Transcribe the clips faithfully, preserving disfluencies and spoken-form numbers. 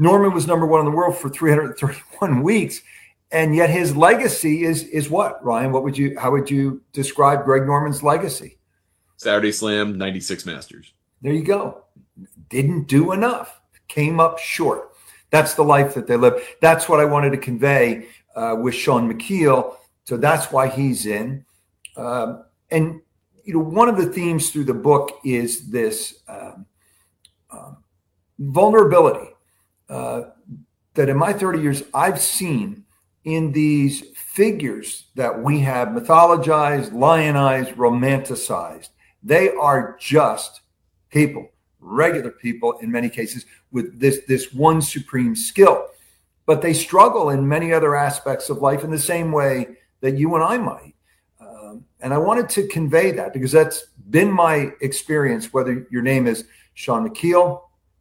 Norman was number one in the world for three hundred thirty-one weeks. And yet his legacy is, is what, Ryan? What would you, how would you describe Greg Norman's legacy? Saturday Slam, ninety-six Masters. There you go. Didn't do enough. Came up short. That's the life that they live. That's what I wanted to convey uh, with Shaun Micheel. So that's why he's in. Um, and, you know, one of the themes through the book is this um, um, vulnerability uh, that in my thirty years I've seen in these figures that we have mythologized, lionized, romanticized. They are just people, regular people in many cases, with this, this one supreme skill. But they struggle in many other aspects of life in the same way that you and I might. Um, and I wanted to convey that because that's been my experience, whether your name is Shaun Micheel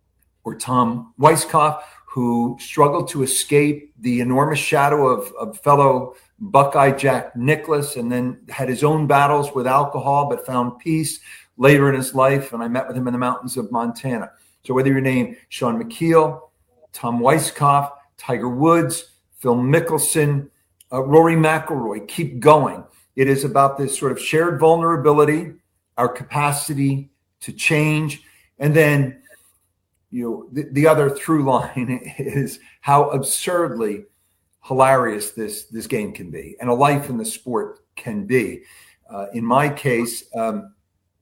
or Tom Weiskopf, who struggled to escape the enormous shadow of, of fellow Buckeye Jack Nicklaus, and then had his own battles with alcohol, but found peace later in his life. And I met with him in the mountains of Montana. So whether your name Shaun Micheel, Tom Weiskopf, Tiger Woods, Phil Mickelson, uh, Rory McIlroy, keep going. It is about this sort of shared vulnerability, our capacity to change, and then you know, the, the other through line is how absurdly hilarious this, this game can be and a life in the sport can be. Uh, in my case, um,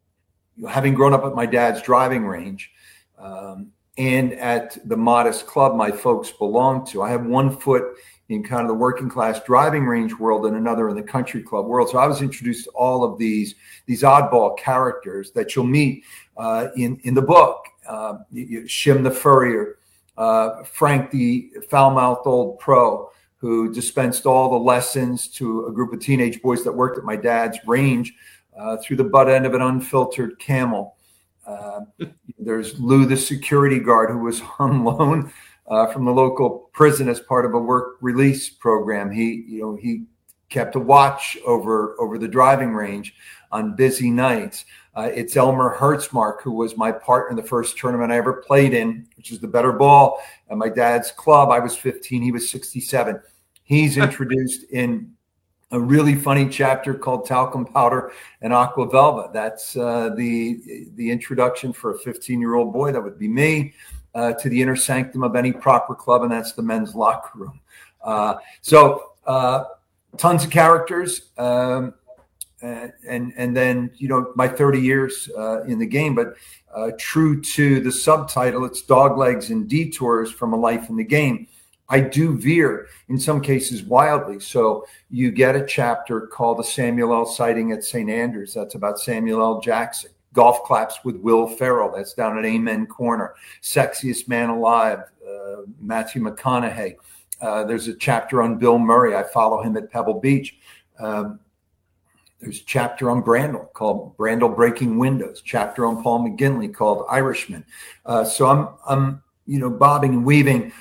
you know, having grown up at my dad's driving range um, and at the modest club my folks belonged to, I have one foot in kind of the working class driving range world and another in the country club world. So I was introduced to all of these, these oddball characters that you'll meet uh, in, in the book. Uh, Shim the Furrier, uh, Frank the foul-mouthed old pro who dispensed all the lessons to a group of teenage boys that worked at my dad's range uh, through the butt end of an unfiltered Camel. Uh, there's Lou the security guard who was on loan uh, from the local prison as part of a work release program. He, you know, he kept a watch over over the driving range on busy nights. Uh, it's Elmer Hertzmark, who was my partner in the first tournament I ever played in, which is the better ball at my dad's club. I was fifteen. He was sixty-seven. He's introduced in a really funny chapter called Talcum Powder and Aqua Velva. That's uh, the, the introduction for a fifteen-year-old boy. That would be me uh, to the inner sanctum of any proper club, and that's the men's locker room. Uh, so uh, tons of characters. Um, And, and and then, you know, my thirty years uh, in the game, but uh, true to the subtitle, it's Doglegs and Detours from a Life in the Game. I do veer in some cases wildly. So you get a chapter called The Samuel L. Sighting at Saint Andrews. That's about Samuel L. Jackson. Golf Claps with Will Ferrell. That's down at Amen Corner. Sexiest Man Alive, uh, Matthew McConaughey. Uh, there's a chapter on Bill Murray. I follow him at Pebble Beach. Um, There's a chapter on Brandel called Brandel Breaking Windows. Chapter on Paul McGinley called Irishman. Uh, so I'm, I'm, you know, bobbing and weaving,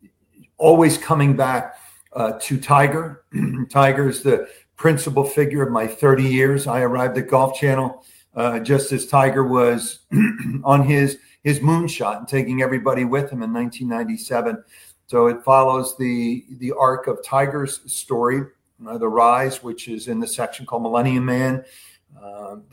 always coming back uh, to Tiger. Tiger is the principal figure of my thirty years. I arrived at Golf Channel uh, just as Tiger was on his his moonshot and taking everybody with him in nineteen ninety-seven. So it follows the the arc of Tiger's story. Uh, the Rise, which is in the section called Millennium Man, uh,